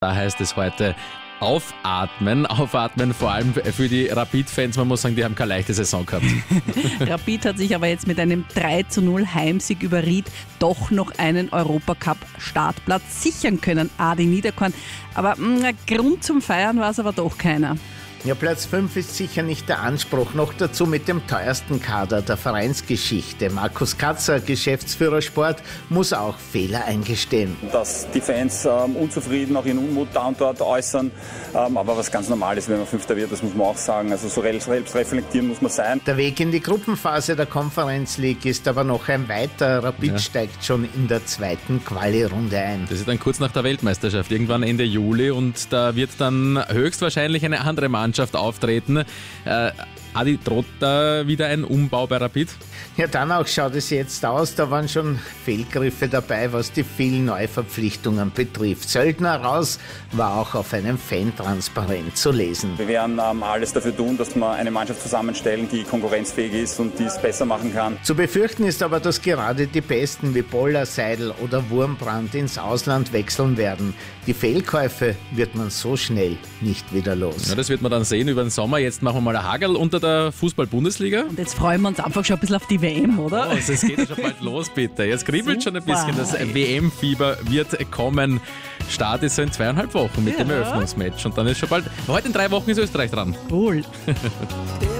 Da heißt es heute aufatmen. Aufatmen vor allem für die Rapid-Fans. Man muss sagen, die haben keine leichte Saison gehabt. Rapid hat sich aber jetzt mit einem 3:0 Heimsieg über Ried doch noch einen Europacup-Startplatz sichern können. Adi Niederkorn. Aber Grund zum Feiern war es aber doch keiner. Ja, Platz 5 ist sicher nicht der Anspruch. Noch dazu mit dem teuersten Kader der Vereinsgeschichte. Markus Katzer, Geschäftsführer Sport, muss auch Fehler eingestehen. Dass die Fans unzufrieden, auch ihren Unmut da und dort äußern. Aber was ganz normal ist, wenn man Fünfter wird, das muss man auch sagen. Also so selbstreflektieren muss man sein. Der Weg in die Gruppenphase der Conference League ist aber noch ein weiter. Rapid steigt schon in der zweiten Quali-Runde ein. Das ist dann kurz nach der Weltmeisterschaft, irgendwann Ende Juli. Und da wird dann höchstwahrscheinlich eine andere Mannschaft auftreten. Adi, droht da wieder ein Umbau bei Rapid? Ja, danach schaut es jetzt aus. Da waren schon Fehlgriffe dabei, was die vielen Neuverpflichtungen betrifft. Söldner raus war auch auf einem Fan-Transparent zu lesen. Wir werden alles dafür tun, dass wir eine Mannschaft zusammenstellen, die konkurrenzfähig ist und die es besser machen kann. Zu befürchten ist aber, dass gerade die Besten wie Boller, Seidel oder Wurmbrand ins Ausland wechseln werden. Die Fehlkäufe wird man so schnell nicht wieder los. Ja, das wird man dann sehen über den Sommer. Jetzt machen wir mal ein Hagel unter der Fußball-Bundesliga. Und jetzt freuen wir uns einfach schon ein bisschen auf die WM, oder? Oh, es geht ja schon bald los, bitte. Jetzt kribbelt schon ein Super. bisschen. Das WM-Fieber wird kommen. Start ist so in 2,5 Wochen mit dem Eröffnungsmatch. Und dann ist schon bald, heute in 3 Wochen ist Österreich dran. Cool.